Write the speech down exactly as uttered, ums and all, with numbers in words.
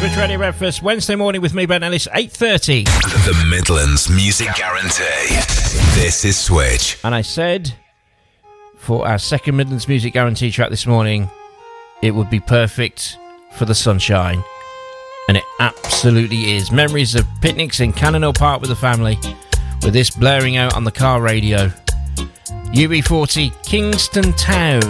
Switch Radio Breakfast, Wednesday morning with me, Ben Ellis, eight thirty. The Midlands Music Guarantee. This is Switch. And I said, for our second Midlands Music Guarantee track this morning, it would be perfect for the sunshine. And it absolutely is. Memories of picnics in Cannon Park with the family, with this blaring out on the car radio. U B forty, Kingston Town.